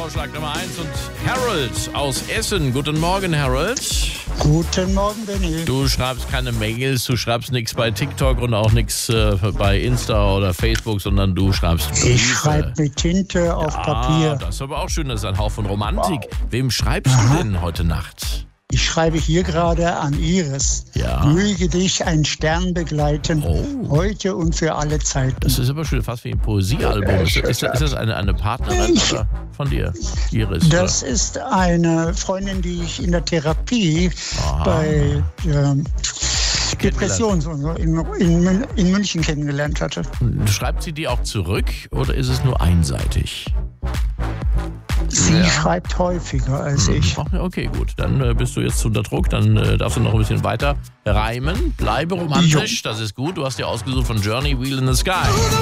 Vorschlag Nummer 1 und Harold aus Essen. Guten Morgen, Harold. Guten Morgen, Benny. Du schreibst keine Mails, du schreibst nichts bei TikTok und auch nichts bei Insta oder Facebook, sondern du schreibst Briefe. Ich schreibe mit Tinte auf Papier. Das ist aber auch schön, das ist ein Hauch von Romantik. Wow. Wem schreibst du denn heute Nacht? Ich schreibe hier gerade an Iris. Ja. Möge dich ein Stern begleiten, heute und für alle Zeiten. Das ist aber schön, fast wie ein Poesiealbum. Ist das eine Partnerin oder von dir, Iris? Das ist eine Freundin, die ich in der Therapie bei Depression in München kennengelernt hatte. Schreibt sie die auch zurück oder ist es nur einseitig? Sie schreibt häufiger als ich. Okay, gut. Dann bist du jetzt unter Druck. Dann darfst du noch ein bisschen weiter reimen. Bleibe romantisch, das ist gut. Du hast dir ausgesucht von Journey, Wheel in the Sky.